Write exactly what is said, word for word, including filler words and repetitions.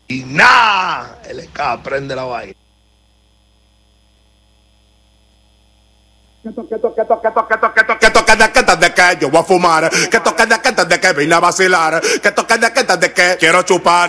Y nada, el ska prende la vaina. Que toque, toque, toque, toque, toque, toque, toque, de que, de que yo voy a fumar. Que toque, de que, de que vine a vacilar. Que toque, de que, de que quiero chupar.